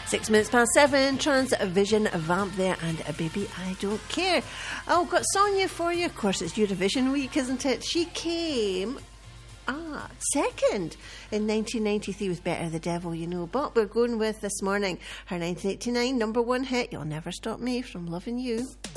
7:06, Transvision Vamp there, and a Baby I Don't Care. Oh, got Sonia for you. Of course, it's Eurovision week, isn't it? She came second in 1993 with Better the Devil, you know. But we're going with this morning her 1989 number one hit, You'll Never Stop Me, from Loving You.